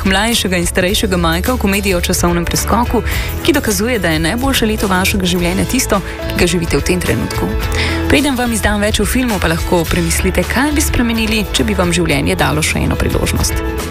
mlajšega in starejšega Majka v komediji o časovnem preskoku, ki dokazuje, da je najboljše leto vašega življenja tisto, ki ga živite v tem trenutku. Preden vam izdam več o filmu, pa lahko premislite, kaj bi spremenili, če bi vam življenje dalo še eno priložnost.